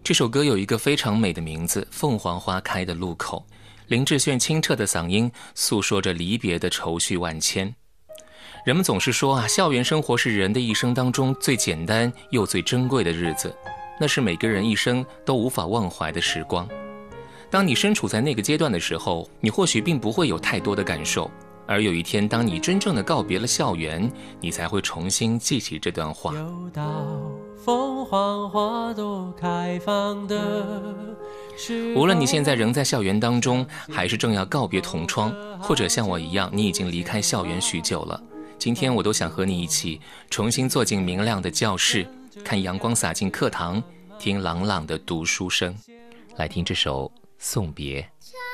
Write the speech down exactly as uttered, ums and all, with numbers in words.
这首歌有一个非常美的名字，凤凰花开的路口。林志炫清澈的嗓音诉说着离别的愁绪万千。人们总是说啊，校园生活是人的一生当中最简单又最珍贵的日子，那是每个人一生都无法忘怀的时光。当你身处在那个阶段的时候，你或许并不会有太多的感受，而有一天当你真正的告别了校园，你才会重新记起这段话。 又到凤凰花朵开放的时候， 无论你现在仍在校园当中，还是正要告别同窗，或者像我一样你已经离开校园许久了，今天我都想和你一起重新坐进明亮的教室，看阳光洒进课堂，听朗朗的读书声。来听这首送别。